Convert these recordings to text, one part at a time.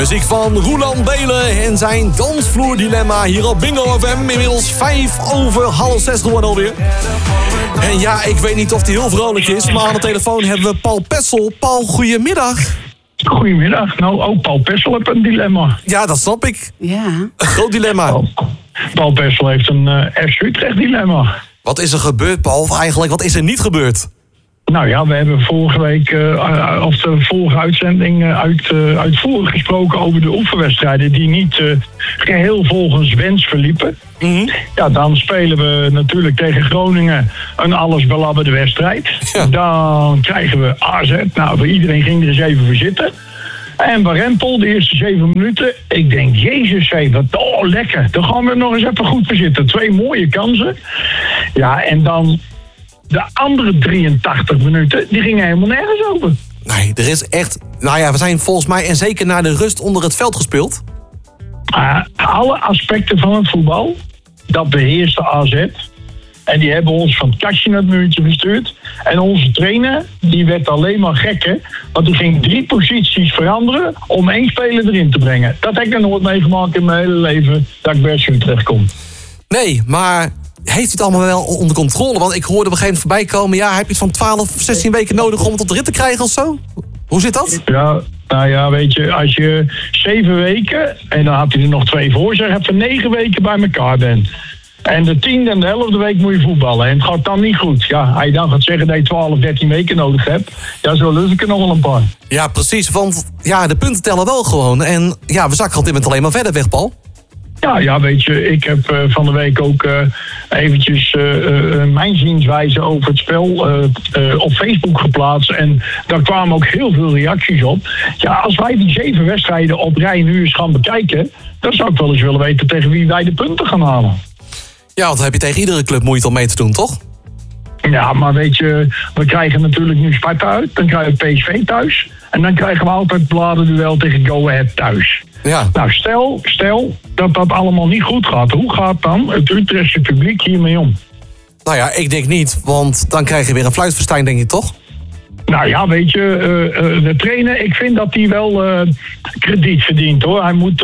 Muziek van Roeland Belen en zijn dansvloerdilemma hier op Bingo FM. Inmiddels 5:05 geworden alweer. En ja, ik weet niet of hij heel vrolijk is, maar aan de telefoon hebben we Paul Pessel. Paul, goedemiddag. Goedemiddag. Nou, ook Paul Pessel heeft een dilemma. Ja, dat snap ik. Ja. Een groot dilemma. Paul Pessel heeft een FC Utrecht dilemma. Wat is er gebeurd, Paul? Of eigenlijk, wat is er niet gebeurd? Nou ja, we hebben vorige week, of de vorige uitzending, uitvoerig gesproken over de oefenwedstrijden die niet geheel volgens wens verliepen. Mm-hmm. Ja, dan spelen we natuurlijk tegen Groningen een allesbelabberde wedstrijd. Ja. Dan krijgen we AZ. Nou, iedereen ging er eens even voor zitten. En Barempel, de eerste 7 minuten. Ik denk, jezus, wat lekker. Dan gaan we er nog eens even goed voor zitten. 2 mooie kansen. Ja, en dan de andere 83 minuten, die gingen helemaal nergens over. Nee, er is echt... Nou ja, we zijn volgens mij, en zeker na de rust, onder het veld gespeeld. Alle aspecten van het voetbal, dat beheerste AZ. En die hebben ons van het kastje naar het muurtje gestuurd. En onze trainer, die werd alleen maar gekker. Want die ging 3 posities veranderen om 1 speler erin te brengen. Dat heb ik nog nooit meegemaakt in mijn hele leven, dat ik bij Utrecht kom. Nee, maar heeft u het allemaal wel onder controle? Want ik hoorde op een gegeven moment voorbij komen, ja, heb je het van 12, 16 weken nodig om het op de rit te krijgen of zo? Hoe zit dat? Ja, nou ja, weet je, als je 7 weken, en dan had hij er nog 2 voor zich, heb je 9 weken bij elkaar bent. En de 10e en de 11e week moet je voetballen. En het gaat dan niet goed. Ja, als je dan gaat zeggen dat je 12, 13 weken nodig hebt, ja, zo lust ik er nog wel een paar. Ja, precies, want ja, de punten tellen wel gewoon. En ja, we zakken op dit moment alleen maar verder weg, Paul. Ja, weet je, ik heb van de week ook eventjes mijn zienswijze over het spel op Facebook geplaatst. En daar kwamen ook heel veel reacties op. Ja, als wij die 7 wedstrijden op rij nu eens gaan bekijken, dan zou ik wel eens willen weten tegen wie wij de punten gaan halen. Ja, want dan heb je tegen iedere club moeite om mee te doen, toch? Ja, maar weet je, we krijgen natuurlijk nu Sparta uit, dan krijgen we PSV thuis. En dan krijgen we altijd bladerduel tegen Go Ahead thuis. Ja. Nou, stel dat dat allemaal niet goed gaat. Hoe gaat dan het Utrechtse publiek hiermee om? Nou ja, ik denk niet, want dan krijg je weer een fluitverstijn, denk je toch? Nou ja, weet je, de trainer, ik vind dat hij wel krediet verdient, hoor. Hij moet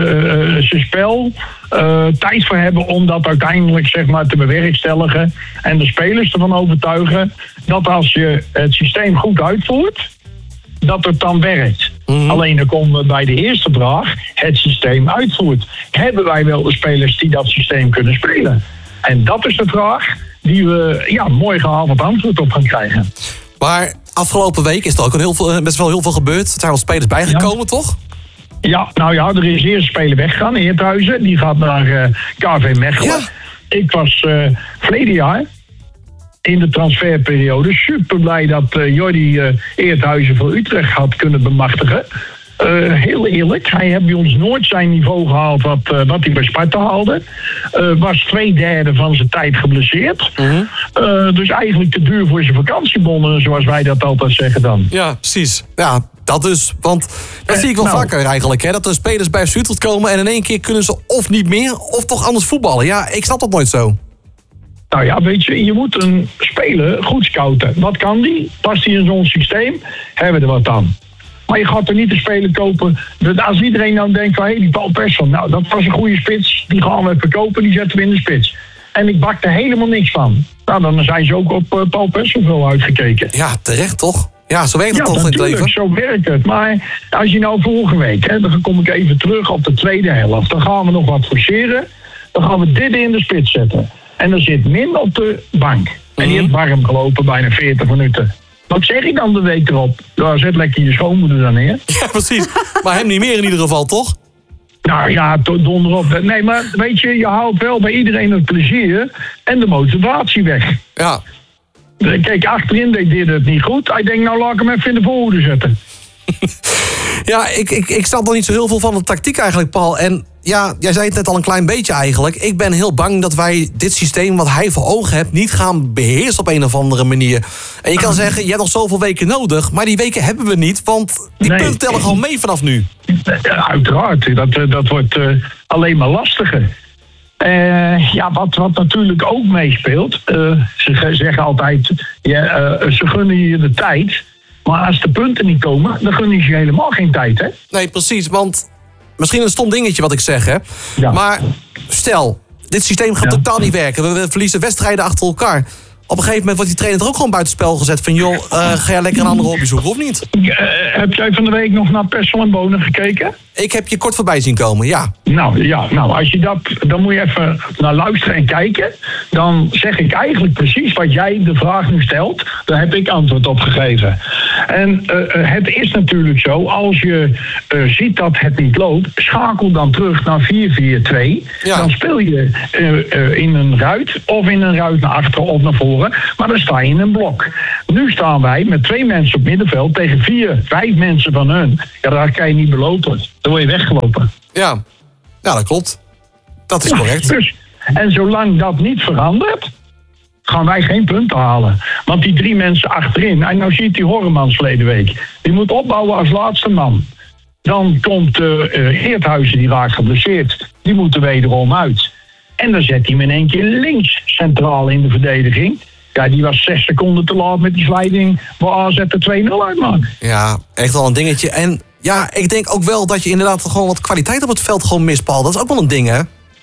zijn spel tijd voor hebben om dat uiteindelijk, zeg maar, te bewerkstelligen. En de spelers ervan overtuigen dat als je het systeem goed uitvoert, dat het dan werkt. Mm-hmm. Alleen dan komen we bij de eerste vraag, het systeem uitvoert. Hebben wij wel de spelers die dat systeem kunnen spelen? En dat is de vraag die we morgenavond antwoord op gaan krijgen. Maar afgelopen week is er ook best wel heel veel gebeurd. Er zijn wel spelers bijgekomen, toch? Ja, nou ja, er is eerst een speler weggegaan, Eerthuizen. Die gaat naar KV Mechelen. Ja. Ik was verleden jaar in de transferperiode super blij dat Jordi Eerthuizen voor Utrecht had kunnen bemachtigen. Heel eerlijk, hij heeft bij ons nooit zijn niveau gehaald wat hij bij Sparta haalde. Was 2/3 van zijn tijd geblesseerd. Uh-huh. Dus eigenlijk te duur voor zijn vakantiebonnen, zoals wij dat altijd zeggen dan. Ja, precies. Ja, dat dus. Want dat zie ik wel vaker eigenlijk. Hè, dat er spelers bij Utrecht komen en in één keer kunnen ze of niet meer of toch anders voetballen. Ja, ik snap dat nooit zo. Nou ja, weet je moet een speler goed scouten. Wat kan die? Past hij in zo'n systeem? Hebben we er wat aan? Maar je gaat er niet een speler kopen. Als iedereen dan denkt van, die Paul Pessel, nou, dat was een goede spits. Die gaan we verkopen, die zetten we in de spits. En ik bak er helemaal niks van. Nou, dan zijn ze ook op Paul Pessel wel uitgekeken. Ja, terecht toch? Ja, zo werkt het toch in het leven? Zo werkt het. Maar als je nou vorige week, dan kom ik even terug op de tweede helft. Dan gaan we nog wat forceren. Dan gaan we dit in de spits zetten. En dan zit Min op de bank. En die heeft warm gelopen, bijna 40 minuten. Wat zeg ik dan de week erop? Ja, zet lekker je schoonmoeder dan neer. Ja, precies. Maar hem niet meer in ieder geval, toch? Nou ja, donderop. Nee, maar weet je haalt wel bij iedereen het plezier en de motivatie weg. Ja. Kijk, achterin deed het niet goed. Hij denkt, nou laat ik hem even in de voorhoede zetten. Ja, ik snap nog niet zo heel veel van de tactiek eigenlijk, Paul. En ja, jij zei het net al een klein beetje eigenlijk. Ik ben heel bang dat wij dit systeem wat hij voor ogen hebt niet gaan beheersen op een of andere manier. En je kan zeggen, je hebt nog zoveel weken nodig, maar die weken hebben we niet, want die punten tellen gewoon mee vanaf nu. Uiteraard, dat wordt alleen maar lastiger. Wat natuurlijk ook meespeelt, ze zeggen altijd, ze gunnen je de tijd. Maar als de punten niet komen, dan gun je helemaal geen tijd, hè? Nee, precies, want misschien een stom dingetje wat ik zeg, hè. Ja. Maar stel, dit systeem gaat totaal niet werken. We verliezen wedstrijden achter elkaar. Op een gegeven moment wordt die trainer er ook gewoon buitenspel gezet. Van joh, ga jij lekker een andere hobby zoeken, of niet? Heb jij van de week nog naar Persel en Bonen gekeken? Ik heb je kort voorbij zien komen, ja. Nou, als je dan moet je even naar luisteren en kijken. Dan zeg ik eigenlijk precies wat jij de vraag nu stelt. Daar heb ik antwoord op gegeven. En het is natuurlijk zo, als je ziet dat het niet loopt, schakel dan terug naar 4-4-2. Ja. Dan speel je in een ruit, of in een ruit naar achteren of naar voren. Maar dan sta je in een blok. Nu staan wij met 2 mensen op middenveld tegen 4, 5 mensen van hun. Ja, daar kan je niet belopen. Dan word je weggelopen. Ja, dat klopt. Dat is correct. Dus, en zolang dat niet verandert, gaan wij geen punten halen. Want die 3 mensen achterin, en nou ziet die Horremans verleden week, die moet opbouwen als laatste man. Dan komt Geerthuizen, die raakt geblesseerd. Die moet er wederom uit. En dan zet hij hem in één keer links centraal in de verdediging. Ja, die was 6 seconden te laat met die slijding waar AZ de 2-0 uitmaakt. Ja, echt wel een dingetje. En ja, ik denk ook wel dat je inderdaad gewoon wat kwaliteit op het veld gewoon mist, Paul. Dat is ook wel een ding, hè?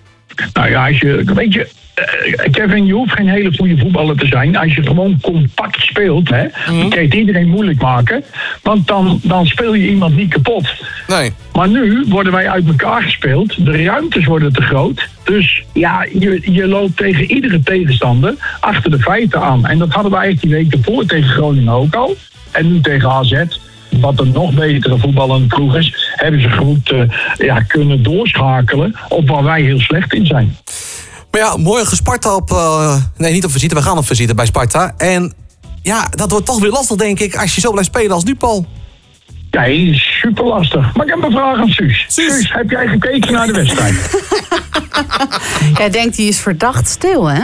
Nou ja, weet je, Kevin, je hoeft geen hele goede voetballer te zijn. Als je gewoon compact speelt, hè, dan kan je het iedereen moeilijk maken. Want dan speel je iemand niet kapot. Nee. Maar nu worden wij uit elkaar gespeeld. De ruimtes worden te groot. Dus ja, je loopt tegen iedere tegenstander achter de feiten aan. En dat hadden we eigenlijk die week ervoor tegen Groningen ook al. En nu tegen AZ. Wat een nog betere voetballende ploeg is, hebben ze goed kunnen doorschakelen op waar wij heel slecht in zijn. Maar ja, morgen Sparta op... nee, niet op visite. We gaan op visite bij Sparta. En ja, dat wordt toch weer lastig, denk ik, als je zo blijft spelen als nu, Paul. Ja, super lastig. Maar ik heb een vraag aan Suus. Suus, heb jij gekeken naar de wedstrijd? Jij denkt, die is verdacht stil, hè?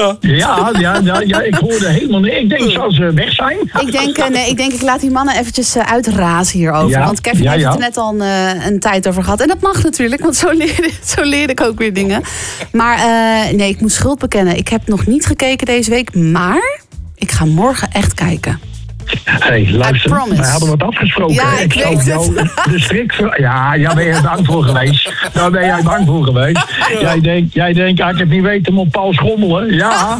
Ja, ik hoorde helemaal niet. Ik denk, zal ze weg zijn? Ik denk, ik laat die mannen eventjes uitrazen hierover. Ja, want Kevin heeft het er net al een tijd over gehad. En dat mag natuurlijk, want zo leer ik ook weer dingen. Maar nee, ik moet schuld bekennen. Ik heb nog niet gekeken deze week, maar ik ga morgen echt kijken. Hey, luister, wij hadden wat afgesproken. Ja, ik weet jou de strikt... Ja, ben je bang voor geweest. Daar ben jij bang voor geweest. Ja. Jij denkt, ik heb niet weten om op Paul schommelen. Ja.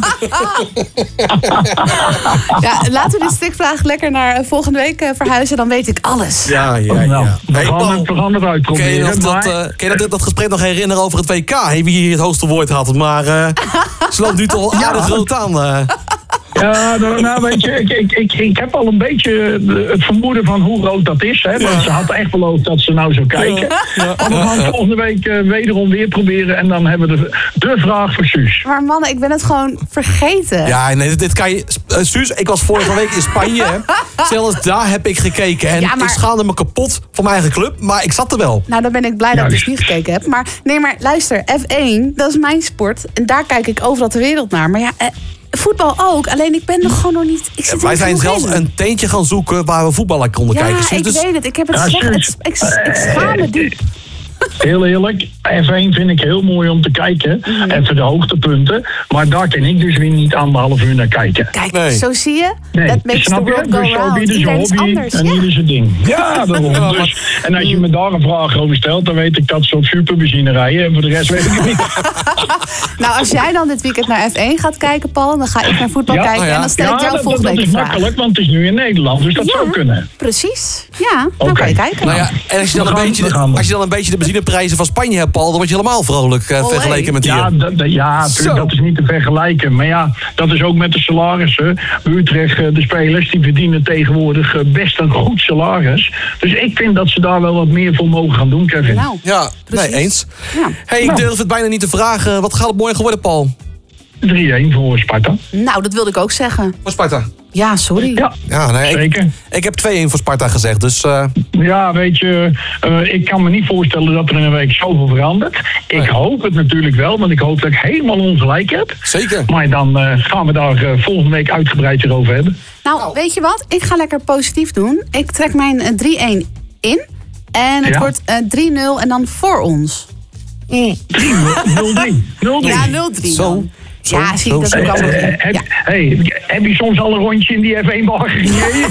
Ja, laten we de strikvraag lekker naar volgende week verhuizen. Dan weet ik alles. Ja. We gaan het uitproberen. Kun je dat gesprek nog herinneren over het WK? Wie hier het hoogste woord had. Maar ze loopt nu toch aardig groot aan. Ja, nou weet je, ik heb al een beetje het vermoeden van hoe groot dat is. Hè, want ze had echt beloofd dat ze nou zou kijken. Maar we gaan volgende week wederom weer proberen. En dan hebben we de vraag voor Suus. Maar mannen, ik ben het gewoon vergeten. Ja, nee, dit kan je... Suus, ik was vorige week in Spanje. Hè. Zelfs daar heb ik gekeken. En ik schaamde me kapot voor mijn eigen club. Maar ik zat er wel. Nou, dan ben ik blij dat ik dus niet gekeken heb. Maar luister, F1, dat is mijn sport. En daar kijk ik overal ter wereld naar. Maar ja... voetbal ook, alleen ik ben er gewoon nog niet... Wij zijn zelfs een teentje gaan zoeken waar we voetballen konden kijken. Ja, ik weet het. Ik heb het slecht. Ik schaam me diep. Heel eerlijk, F1 vind ik heel mooi om te kijken. Even de hoogtepunten. Maar daar kan ik dus weer niet 1,5 uur naar kijken. Kijk, zo zie je. Dat makes the world go round. Dus Iedereen is anders. En hier is het ding. Ja, daarom. Dus, en als je me daar een vraag over stelt, dan weet ik dat ze op superbenzine rijden. En voor de rest weet ik het niet. Nou, als jij dan dit weekend naar F1 gaat kijken, Paul, dan ga ik naar voetbal kijken. En dan stel ik jou volgende week de vraag. Dat is makkelijk, want het is nu in Nederland. Dus dat zou kunnen. Precies. Ja, dan kan je kijken. Nou ja, en als je dan een beetje de benzineprijzen van Spanje hebt, Paul, dan word je helemaal vrolijk vergeleken met hier. Dat is niet te vergelijken. Maar ja, dat is ook met de salarissen. Utrecht, de spelers, die verdienen tegenwoordig best een goed salaris. Dus ik vind dat ze daar wel wat meer voor mogen gaan doen, Kevin. Nou, ja, nee, eens. Ja. Hey, ik durf het bijna niet te vragen. Wat gaat het morgen worden, Paul? 3-1 voor Sparta. Nou, dat wilde ik ook zeggen. Voor Sparta? Ja, sorry. Ja, nee, zeker. Ik heb 2-1 voor Sparta gezegd, dus... Ja, weet je, ik kan me niet voorstellen dat er in een week zoveel verandert. Ik hoop het natuurlijk wel, want ik hoop dat ik helemaal ongelijk heb. Zeker. Maar dan gaan we daar volgende week uitgebreid erover hebben. Nou, weet je wat? Ik ga lekker positief doen. Ik trek mijn 3-1 in. En het wordt 3-0 en dan voor ons. 0-3. Ja, 0-3. Zo. Ja, zie ik dat ook allemaal. Heb je soms al een rondje in die F1-bar gereden?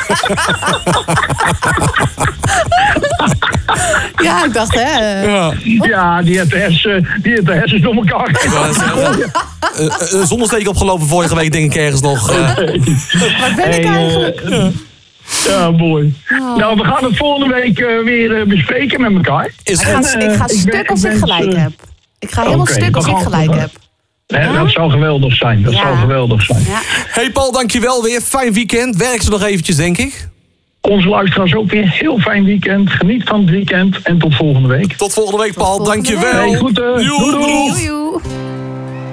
Ja, ik dacht, hè. Ja, die heeft de hersens door elkaar. Een zonnesteek opgelopen vorige week, denk ik ergens nog. Waar ben ik eigenlijk? Ja, mooi. Nou, we gaan het volgende week weer bespreken met elkaar. Ik ga stuk als ik gelijk heb. Ik ga helemaal stuk als ik gelijk heb. Dat zou geweldig zijn. Zou geweldig zijn. Ja. Hey Paul, dankjewel weer. Fijn weekend. Werk ze nog eventjes, denk ik. Onze luisteraars ook weer heel fijn weekend. Geniet van het weekend en tot volgende week. Tot volgende week, Paul. Dankjewel. Hey, goed. Doei. Doei.